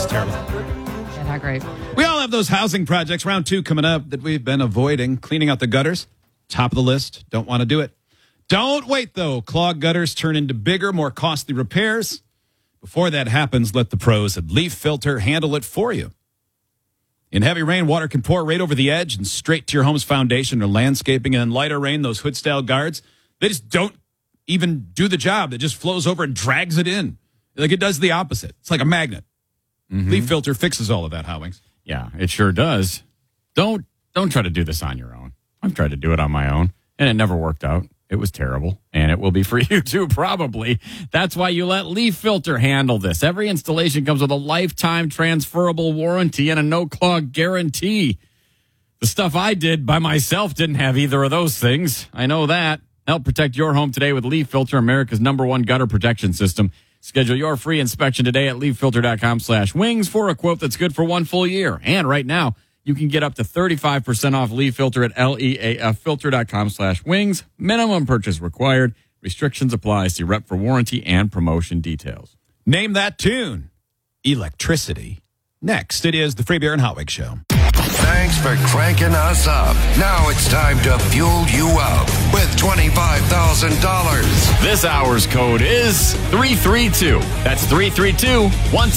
It's terrible. Yeah, not great. We all have those housing projects, round 2 coming up, that we've been avoiding. Cleaning out the gutters, top of the list. Don't want to do it. Don't wait, though. Clogged gutters turn into bigger, more costly repairs. Before that happens, let the pros at Leaf Filter handle it for you. In heavy rain, water can pour right over the edge and straight to your home's foundation or landscaping. And in lighter rain, those hood-style guards, they just don't even do the job. It just flows over and drags it in. Like it does the opposite. It's like a magnet. Mm-hmm. Leaf Filter fixes all of that, Howings. Yeah, it sure does. Don't try to do this on your own. I've tried to do it on my own, and it never worked out. It was terrible, and it will be for you too, probably. That's why you let Leaf Filter handle this. Every installation comes with a lifetime transferable warranty and a no-clog guarantee. The stuff I did by myself didn't have either of those things. I know that. Help protect your home today with Leaf Filter, America's #1 gutter protection system. Schedule your free inspection today at leaffilter.com/wings for a quote that's good for 1 full year. And right now, you can get up to 35% off Leaf Filter at leaffilter.com/wings. Minimum purchase required. Restrictions apply. See rep for warranty and promotion details. Name that tune. Electricity. Next, it is the Free Beer and Hot Wig Show. Thanks for cranking us up. Now it's time to fuel you up with $25,000. This hour's code is 332. That's 332.